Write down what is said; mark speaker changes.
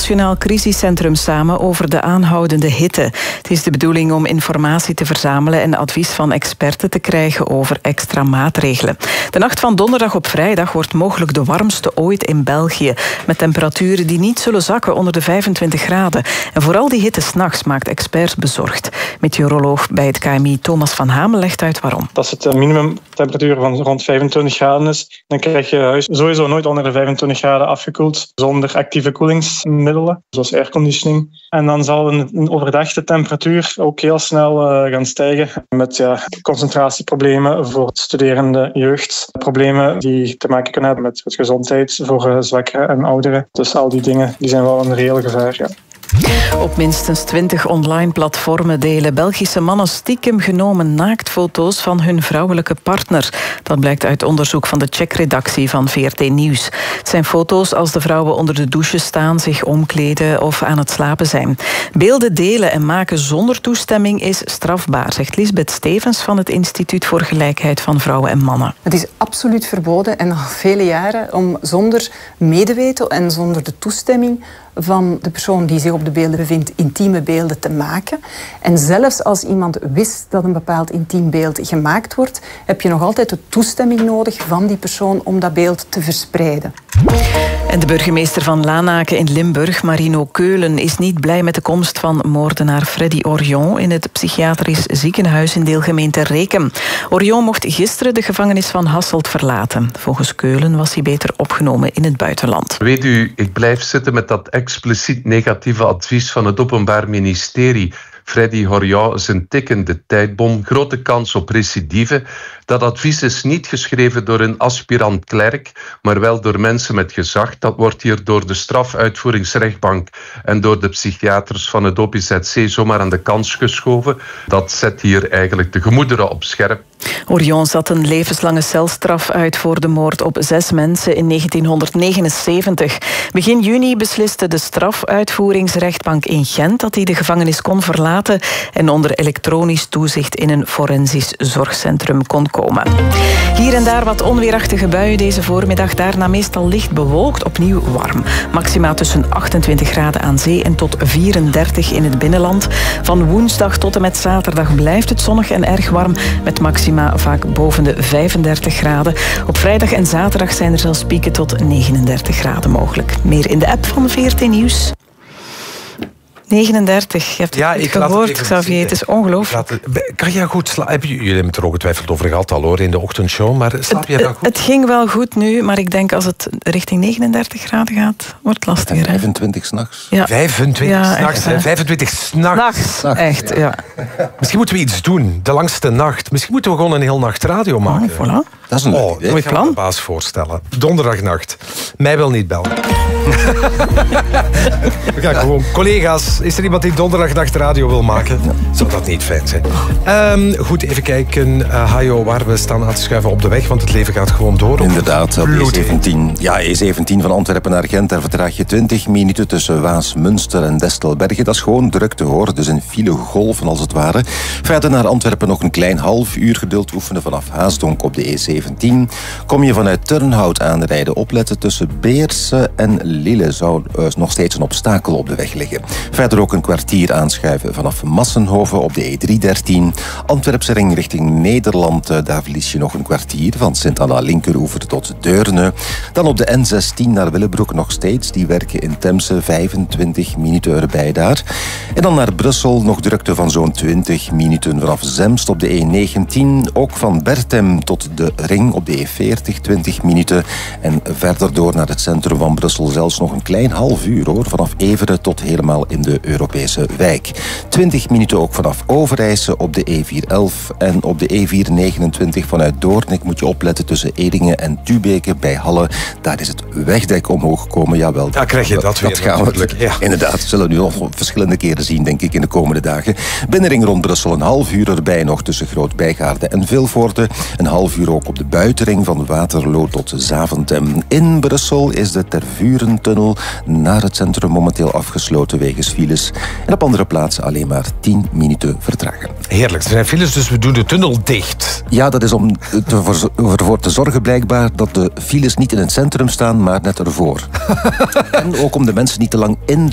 Speaker 1: Nationaal Crisiscentrum samen over de aanhoudende hitte. Het is de bedoeling om informatie te verzamelen en advies van experten te krijgen over extra maatregelen. De nacht van donderdag op vrijdag wordt mogelijk de warmste ooit in België, met temperaturen die niet zullen zakken onder de 25 graden. En vooral die hitte 's nachts maakt experts bezorgd. Meteoroloog bij het KMI Thomas van Hamel legt uit waarom.
Speaker 2: Als het minimumtemperatuur van rond 25 graden is, dan krijg je huis sowieso nooit onder de 25 graden afgekoeld zonder actieve koelingsmiddelen, zoals airconditioning. En dan zal een overdag de temperatuur ook heel snel gaan stijgen met concentratieproblemen voor studerende jeugd. Problemen die te maken kunnen hebben met gezondheid voor zwakkeren en ouderen. Dus al die dingen die zijn wel een reëel gevaar. Ja.
Speaker 1: Op minstens 20 online platformen delen Belgische mannen stiekem genomen naaktfoto's van hun vrouwelijke partner. Dat blijkt uit onderzoek van de checkredactie van VRT Nieuws. Het zijn foto's als de vrouwen onder de douche staan, zich omkleden of aan het slapen zijn. Beelden delen en maken zonder toestemming is strafbaar, zegt Lisbeth Stevens van het Instituut voor Gelijkheid van Vrouwen en Mannen.
Speaker 3: Het is absoluut verboden en al vele jaren om zonder medeweten en zonder de toestemming van de persoon die zich op de beelden bevindt, intieme beelden te maken. En zelfs als iemand wist dat een bepaald intiem beeld gemaakt wordt, heb je nog altijd de toestemming nodig van die persoon om dat beeld te verspreiden.
Speaker 1: En de burgemeester van Lanaken in Limburg, Marino Keulen, is niet blij met de komst van moordenaar Freddy Orion in het psychiatrisch ziekenhuis in deelgemeente Rekem. Orion mocht gisteren de gevangenis van Hasselt verlaten. Volgens Keulen was hij beter opgenomen in het buitenland.
Speaker 4: Weet u, ik blijf zitten met dat expliciet negatieve advies van het Openbaar Ministerie. Freddy Orion is een tikkende tijdbom, grote kans op recidive. Dat advies is niet geschreven door een aspirant-klerk, maar wel door mensen met gezag. Dat wordt hier door de strafuitvoeringsrechtbank en door de psychiaters van het OPZC zomaar aan de kant geschoven. Dat zet hier eigenlijk de gemoederen op scherp.
Speaker 1: Orion zat een levenslange celstraf uit voor de moord op 6 mensen in 1979. Begin juni besliste de strafuitvoeringsrechtbank in Gent dat hij de gevangenis kon verlaten en onder elektronisch toezicht in een forensisch zorgcentrum kon komen. Hier en daar wat onweerachtige buien deze voormiddag, daarna meestal licht bewolkt, opnieuw warm. Maxima tussen 28 graden aan zee en tot 34 in het binnenland. Van woensdag tot en met zaterdag blijft het zonnig en erg warm, met maxima vaak boven de 35 graden. Op vrijdag en zaterdag zijn er zelfs pieken tot 39 graden mogelijk. Meer in de app van VRT Nieuws. 39, je hebt het gehoord, Xavier, het is ongelooflijk.
Speaker 5: Kan jij goed slapen? Jullie hebben het er ongetwijfeld over gehad al hoor, in de ochtendshow, maar slaap je dan goed?
Speaker 1: Het ging wel goed nu, maar ik denk als het richting 39 graden gaat, wordt het lastiger.
Speaker 6: 25 s'nachts.
Speaker 1: Ja.
Speaker 5: 25 s'nachts, 25 s'nachts.
Speaker 1: Echt, ja.
Speaker 5: Misschien moeten we iets doen, de langste nacht. Misschien moeten we gewoon een heel nacht radio maken.
Speaker 1: Oh, voilà.
Speaker 6: Dat is een leuk idee.
Speaker 5: Mooi plan. Ik ga de baas voorstellen. Donderdagnacht. Mij wel niet bellen. We gaan gewoon. Collega's, is er iemand die donderdagnacht radio wil maken? Zou dat niet fijn zijn? Goed, even kijken. Hajo, waar we staan aan te schuiven op de weg, want het leven gaat gewoon door.
Speaker 6: Inderdaad, op E17. Ja, E17 van Antwerpen naar Gent. Daar vertraag je 20 minuten tussen Waas, Münster en Destelbergen. Dat is gewoon drukte hoor, dus een filegolven als het ware. Verder naar Antwerpen nog een klein half uur geduld oefenen vanaf Haasdonk op de E17. Kom je vanuit Turnhout aanrijden, opletten tussen Beerse en Lille zou nog steeds een obstakel op de weg liggen. Verder ook een kwartier aanschuiven vanaf Massenhoven op de E313. Antwerpse ring richting Nederland, daar verlies je nog een kwartier van Sint-Anna Linkeroever tot Deurne. Dan op de N16 naar Willebroek nog steeds, die werken in Temse, 25 minuten erbij daar. En dan naar Brussel nog drukte van zo'n 20 minuten vanaf Zemst op de E19. Ook van Bertem tot de ring op de E40, 20 minuten. En verder door naar het centrum van Brussel zelfs nog een klein half uur hoor. Vanaf Everen tot helemaal in de Europese wijk. 20 minuten ook vanaf Overijse op de E411. En op de E429 vanuit Doornik moet je opletten tussen Edingen en Tubeke bij Halle. Daar is het wegdek omhoog gekomen. Jawel,
Speaker 5: daar krijg je dat weer.
Speaker 6: Dat gaan we inderdaad. Zullen we nu nog verschillende keren zien, denk ik, in de komende dagen. Binnenring rond Brussel een half uur erbij nog tussen Groot-Bijgaarde en Vilvoorde. Een half uur ook op de buitenring van Waterloo tot Zaventem. In Brussel is de Tervurentunnel naar het centrum momenteel afgesloten wegens files. En op andere plaatsen alleen maar 10 minuten vertragen.
Speaker 5: Heerlijk, er zijn files, dus we doen de tunnel dicht.
Speaker 6: Ja, dat is om ervoor te zorgen blijkbaar dat de files niet in het centrum staan, maar net ervoor. En ook om de mensen niet te lang in